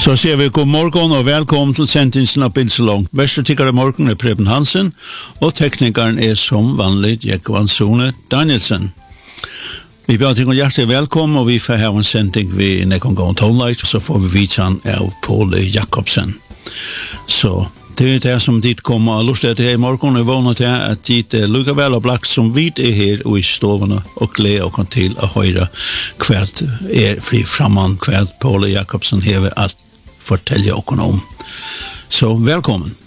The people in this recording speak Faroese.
Så ser vi god morgon og velkommen til sendingen av Bilselong. Verstetikere morgen Preben Hansen, og teknikeren som vanligt Jekvan Sone Danielsen. Vi bør til å hjertelig velkommen, og vi får ha en sending ved Nekongån Tonelight, så får vi vidtjen av Paul Jakobsen. Så det det som dit kommer og lustet her i morgen, og vågner til at dit lukker vel og blakt som vi her og i stovene, og gleder og kan til å høre hvert fri fremman, hvert Paul Jakobsen hever at fortelle oss om. Så velkommen.